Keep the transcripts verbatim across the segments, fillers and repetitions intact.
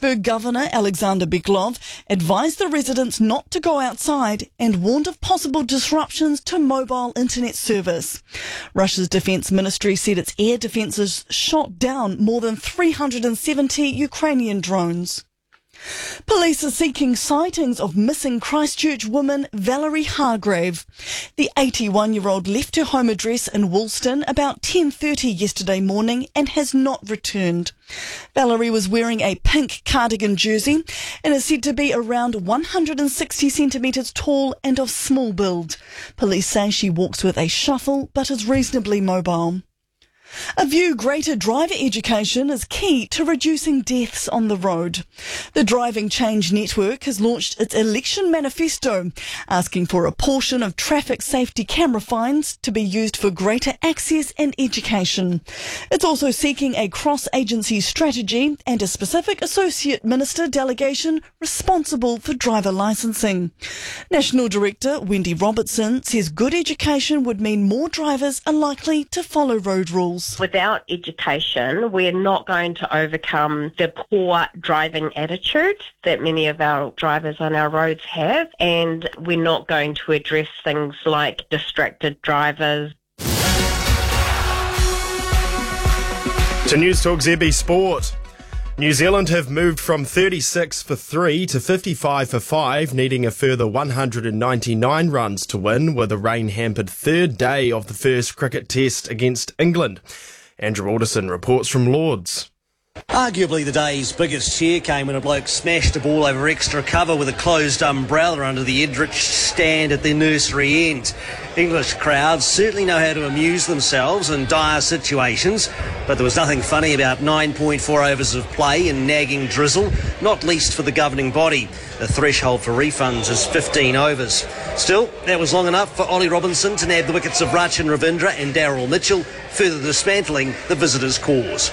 Johannesburg Governor Alexander Beklov advised the residents not to go outside and warned of possible disruptions to mobile internet service. Russia's defence ministry said its air defences shot down more than three hundred seventy Ukrainian drones. Police are seeking sightings of missing Christchurch woman Valerie Hargrave. The eighty-one-year-old left her home address in Woolston about ten thirty yesterday morning and has not returned. Valerie was wearing a pink cardigan jersey and is said to be around one hundred sixty centimetres tall and of small build. Police say she walks with a shuffle but is reasonably mobile. A view greater driver education is key to reducing deaths on the road. The Driving Change Network has launched its election manifesto, asking for a portion of traffic safety camera fines to be used for greater access and education. It's also seeking a cross-agency strategy and a specific Associate Minister delegation responsible for driver licensing. National Director Wendy Robertson says good education would mean more drivers are likely to follow road rules. Without education, we're not going to overcome the poor driving attitude that many of our drivers on our roads have, and we're not going to address things like distracted drivers. To News Talk Z B Sport. New Zealand have moved from thirty-six for three to fifty-five for five, needing a further one hundred ninety-nine runs to win, with a rain-hampered third day of the first cricket test against England. Andrew Alderson reports from Lords. Arguably the day's biggest cheer came when a bloke smashed a ball over extra cover with a closed umbrella under the Edrich stand at their nursery end. English crowds certainly know how to amuse themselves in dire situations, but there was nothing funny about nine point four overs of play and nagging drizzle, not least for the governing body. The threshold for refunds is fifteen overs. Still, that was long enough for Ollie Robinson to nab the wickets of Rachin Ravindra and Daryl Mitchell, further dismantling the visitors' cause.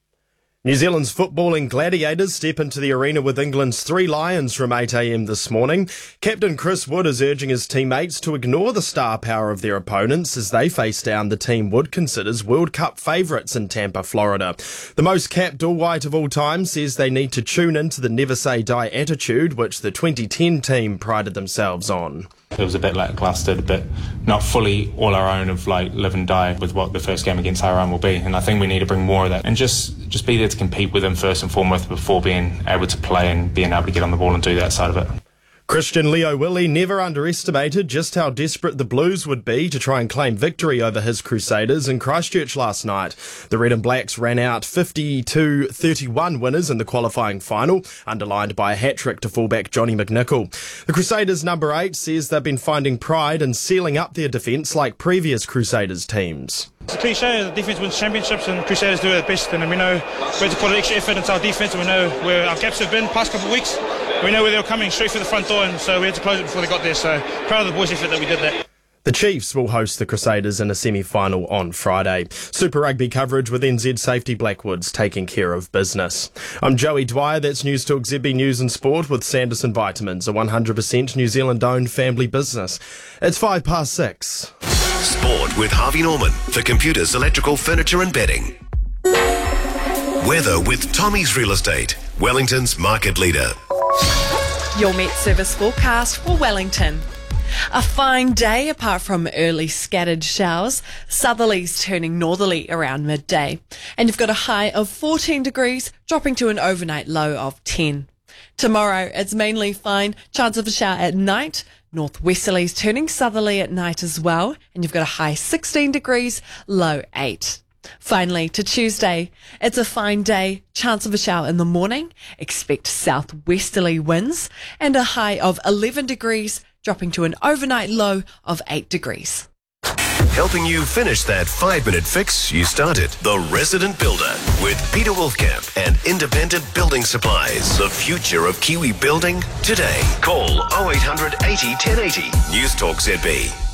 New Zealand's footballing gladiators step into the arena with England's Three Lions from eight a m this morning. Captain Chris Wood is urging his teammates to ignore the star power of their opponents as they face down the team Wood considers World Cup favourites in Tampa, Florida. The most capped all-white of all time says they need to tune into the never say die attitude which the twenty ten team prided themselves on. It was a bit lacklustre, a bit not fully all our own of like live and die with what the first game against Iran will be. And I think we need to bring more of that and just, just be there to compete with them first and foremost before being able to play and being able to get on the ball and do that side of it. Christian Leo Willie never underestimated just how desperate the Blues would be to try and claim victory over his Crusaders in Christchurch last night. The Red and Blacks ran out fifty-two thirty-one winners in the qualifying final, underlined by a hat-trick to fullback Johnny McNichol. The Crusaders' number eight says they've been finding pride in sealing up their defence like previous Crusaders teams. It's a cliche, the defence wins championships and Crusaders do it best, and we know we have to put an extra effort into our defence, and we know where our gaps have been past couple of weeks. We know where they were coming straight for the front door, and so we had to close it before they got there, so proud of the boys' effort that we did that. The Chiefs will host the Crusaders in a semi-final on Friday. Super Rugby coverage with N Z Safety Blackwoods taking care of business. I'm Joey Dwyer, that's News Talk Z B News and Sport with Sanderson Vitamins, a one hundred percent New Zealand-owned family business. It's five past six. Sport with Harvey Norman for computers, electrical, furniture and bedding. Weather with Tommy's Real Estate, Wellington's market leader. Your Met Service forecast for Wellington. A fine day apart from early scattered showers. Southerlies turning northerly around midday. And you've got a high of fourteen degrees, dropping to an overnight low of ten. Tomorrow, it's mainly fine. Chance of a shower at night. Northwesterlies turning southerly at night as well. And you've got a high sixteen degrees, low eight. Finally, to Tuesday, it's a fine day, chance of a shower in the morning, expect southwesterly winds, and a high of eleven degrees, dropping to an overnight low of eight degrees. Helping you finish that five-minute fix you started. The Resident Builder with Peter Wolfkamp and Independent Building Supplies. The future of Kiwi building today. Call oh eight hundred eighty ten eighty. News Talk Z B.